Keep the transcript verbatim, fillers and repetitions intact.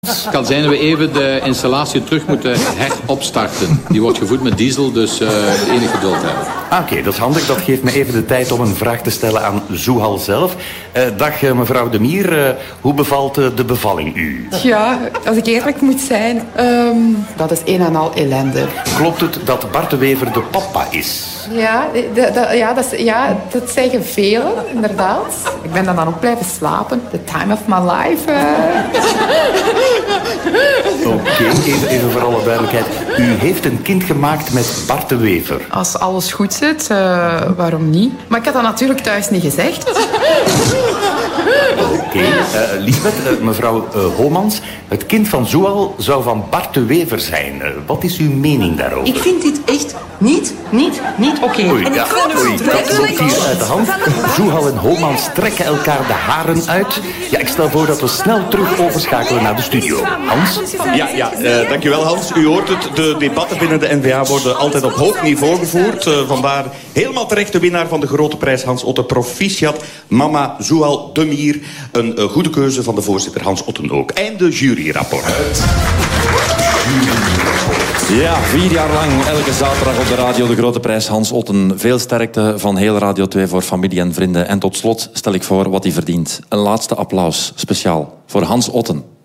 Het kan zijn dat we even de installatie terug moeten heropstarten. Die wordt gevoed met diesel, dus uh, enig geduld hebben. Ah, Oké, okay, dat is handig. Dat geeft me even de tijd om een vraag te stellen aan Zuhal zelf. Uh, dag uh, mevrouw De Mier, uh, hoe bevalt uh, de bevalling u? Ja, als ik eerlijk moet zijn, um, dat is een en al ellende. Klopt het dat Bart de Wever de papa is? Ja, de, de, ja, dat, is, ja, dat zeggen velen, inderdaad. Ik ben dan, dan ook blijven slapen. The time of my life. Uh. Oké, okay, even, even voor alle duidelijkheid. U heeft een kind gemaakt met Bart de Wever. Als alles goed zit, uh, waarom niet? Maar ik had dat natuurlijk thuis niet gezegd. Oké, okay, uh, Liesbeth, uh, mevrouw uh, Homans. Het kind van Zuhal zou van Bart de Wever zijn. Uh, wat is uw mening daarover? Ik vind dit echt niet, niet, niet oké. Okay. Oei, ja, oei, dat loopt hier uit de hand. Zuhal en Homans trekken elkaar de haren uit. Ja, ik stel voor dat we snel terug overschakelen naar de studio. Hans? Ja, ja uh, dankjewel Hans. U hoort het, de debatten binnen de N V A worden altijd op hoog niveau gevoerd. Uh, vandaar helemaal terecht de winnaar van de grote prijs Hans Otten. Proficiat, mama Zuhal De Mier. Een uh, goede keuze van de voorzitter Hans Otten ook. Einde juryrapport. Ja, vier jaar lang, elke zaterdag op de radio de grote prijs Hans Otten. Veel sterkte van heel Radio twee voor familie en vrienden. En tot slot stel ik voor wat hij verdient. Een laatste applaus, speciaal voor Hans Otten.